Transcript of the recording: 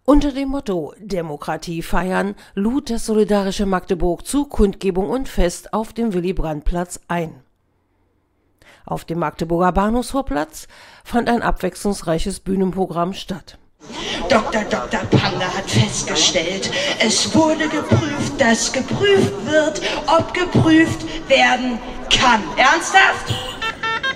Unter dem Motto Demokratie feiern lud das Solidarische Magdeburg zu Kundgebung und Fest auf dem Willy-Brandt-Platz ein. Auf dem Magdeburger Bahnhofsvorplatz fand ein abwechslungsreiches Bühnenprogramm statt. Dr. Panda hat festgestellt, es wurde geprüft, dass geprüft wird, ob geprüft werden kann. Ernsthaft?